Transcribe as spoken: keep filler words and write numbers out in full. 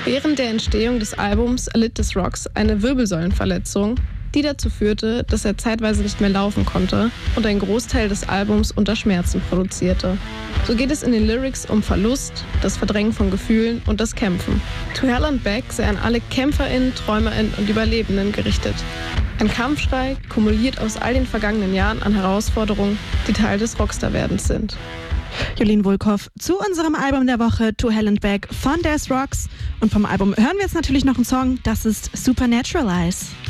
Während der Entstehung des Albums erlitt des Rocks eine Wirbelsäulenverletzung, die dazu führte, dass er zeitweise nicht mehr laufen konnte und einen Großteil des Albums unter Schmerzen produzierte. So geht es in den Lyrics um Verlust, das Verdrängen von Gefühlen und das Kämpfen. To Hell and Back sei an alle KämpferInnen, TräumerInnen und Überlebenden gerichtet. Ein Kampfschrei kumuliert aus all den vergangenen Jahren an Herausforderungen, die Teil des Rockstar-Werdens sind. Jolene Wulkow zu unserem Album der Woche To Hell and Back von Death Rocks. Und vom Album hören wir jetzt natürlich noch einen Song, das ist Supernatural Eyes.